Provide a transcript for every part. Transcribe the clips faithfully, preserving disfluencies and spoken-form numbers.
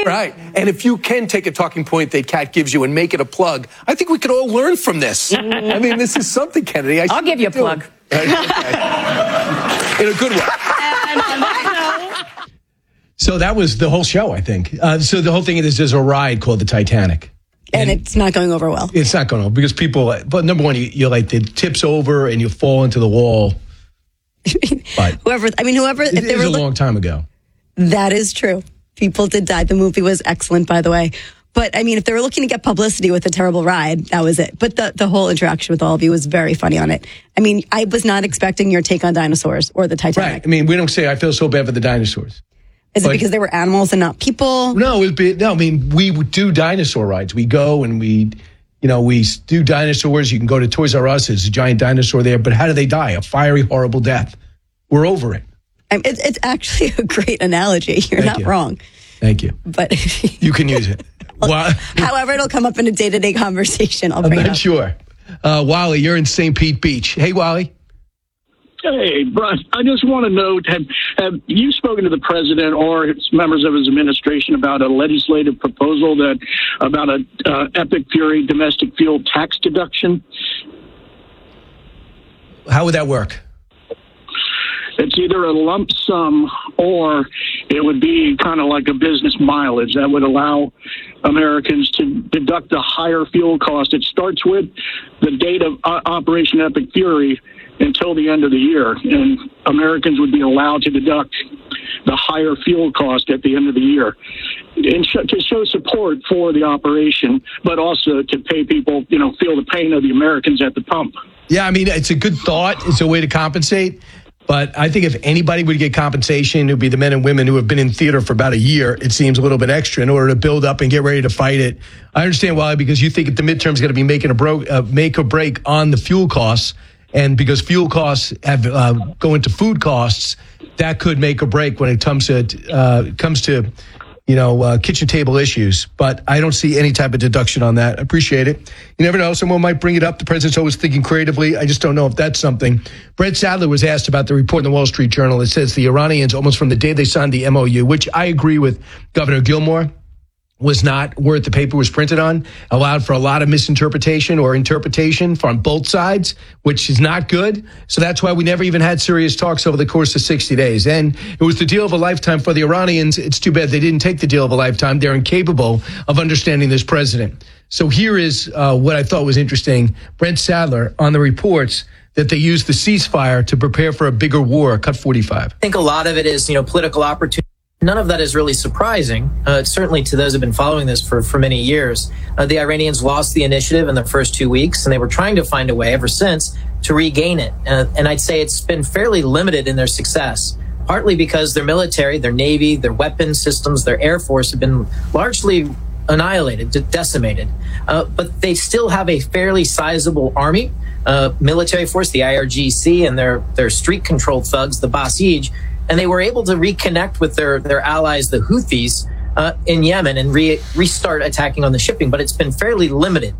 Right. And if you can take a talking point that Kat gives you and make it a plug, I think we could all learn from this. I mean, this is something, Kennedy. I I'll give you a plug. Okay. In a good way. So that was the whole show, I think. Uh, so the whole thing is there's a ride called the Titanic. And, and it's not going over well. It's not going over because people, but number one, you, you're like, the tips over and you fall into the wall. But whoever, I mean, whoever. It, if it they was were a long time ago. That is true. People did die. The movie was excellent, by the way. But I mean, if they were looking to get publicity with a terrible ride, that was it. But the, the whole interaction with all of you was very funny on it. I mean, I was not expecting your take on dinosaurs or the Titanic. Right. I mean, we don't say I feel so bad for the dinosaurs. Is but, it because they were animals and not people? No, it'd be, no. I mean, we would do dinosaur rides. We go and we, you know, we do dinosaurs. You can go to Toys R Us. There's a giant dinosaur there. But how do they die? A fiery, horrible death. We're over it. I mean, it's, it's actually a great analogy. You're Thank not you. wrong. Thank you. But you can use it. Well, however, it'll come up in a day-to-day conversation. I'll I'm bring it not up. sure. Uh, Wally, you're in Saint Pete Beach. Hey, Wally. Hey, Brian, I just want to know, have, have you spoken to the president or his members of his administration about a legislative proposal that about a uh, Epic Fury domestic fuel tax deduction? How would that work? It's either a lump sum or it would be kind of like a business mileage that would allow Americans to deduct the higher fuel cost. It starts with the date of uh, Operation Epic Fury until the end of the year, and Americans would be allowed to deduct the higher fuel cost at the end of the year and sh- to show support for the operation, but also to pay people, you know, feel the pain of the Americans at the pump. Yeah, I mean, it's a good thought. It's a way to compensate. But I think if anybody would get compensation, it would be the men and women who have been in theater for about a year. It seems a little bit extra in order to build up and get ready to fight it. I understand why, because you think the midterm's going to be making a bro- uh, make or break on the fuel costs. And because fuel costs have uh, go into food costs, that could make or break when it comes to uh, comes to you know uh, kitchen table issues. But I don't see any type of deduction on that. I appreciate it. You never know; someone might bring it up. The president's always thinking creatively. I just don't know if that's something. Brett Sadler was asked about the report in the Wall Street Journal. It says the Iranians, almost from the day they signed the M O U, which I agree with Governor Gilmore, was not worth the paper was printed on, allowed for a lot of misinterpretation or interpretation from both sides, which is not good. So that's why we never even had serious talks over the course of sixty days. And it was the deal of a lifetime for the Iranians. It's too bad they didn't take the deal of a lifetime. They're incapable of understanding this president. So here is uh, what I thought was interesting. Brent Sadler on the reports that they used the ceasefire to prepare for a bigger war. Cut forty-five. I think a lot of it is, you know, political opportunity. None of that is really surprising, uh, certainly to those who have been following this for, for many years. Uh, the Iranians lost the initiative in the first two weeks, and they were trying to find a way ever since to regain it. Uh, and I'd say it's been fairly limited in their success, partly because their military, their Navy, their weapons systems, their Air Force have been largely annihilated, de- decimated. Uh, but they still have a fairly sizable army, uh, military force, the I R G C, and their, their street-controlled thugs, the Basij. And they were able to reconnect with their, their allies, the Houthis, uh, in Yemen and re- restart attacking on the shipping. But it's been fairly limited.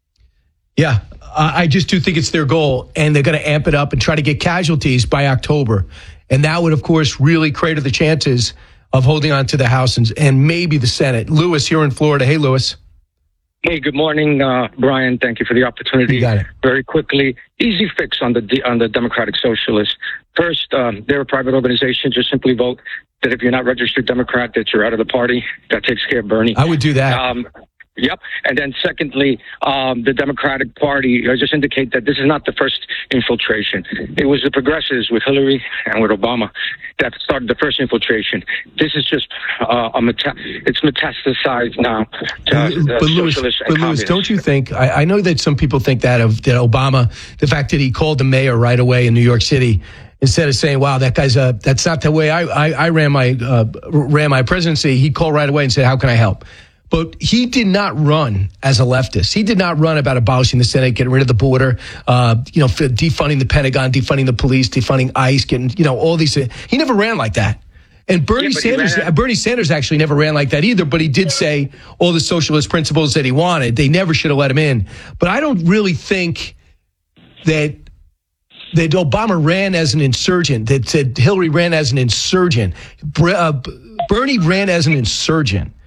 Yeah, I just do think it's their goal. And they're going to amp it up and try to get casualties by October. And that would, of course, really crater the chances of holding on to the House and, and maybe the Senate. Lewis here in Florida. Hey, Lewis. Hey, good morning, uh, Brian. Thank you for the opportunity. You got it. Very quickly, easy fix on the on the Democratic Socialists. First, um, they're a private organization. Just simply vote that if you're not registered Democrat, that you're out of the party. That takes care of Bernie. I would do that. Um, Yep. And then secondly, um, the Democratic Party, I just indicate that this is not the first infiltration. It was the progressives with Hillary and with Obama that started the first infiltration. This is just uh, a meta- it's metastasized now to uh, but Lewis, socialists and but Lewis, communists. don't you think, I, I know that some people think that of that Obama, the fact that he called the mayor right away in New York City, instead of saying, wow, that guy's a, that's not the way I, I, I ran my uh, ran my presidency, he called right away and said, how can I help? But he did not run as a leftist. He did not run about abolishing the Senate, getting rid of the border, uh, you know, defunding the Pentagon, defunding the police, defunding ICE, getting, you know, all these things. He never ran like that. And Bernie Yeah, Sanders, ran- Bernie Sanders actually never ran like that either, but he did say all the socialist principles that he wanted. They never should have let him in. But I don't really think that that Obama ran as an insurgent, that said Hillary ran as an insurgent. Uh, Bernie ran as an insurgent.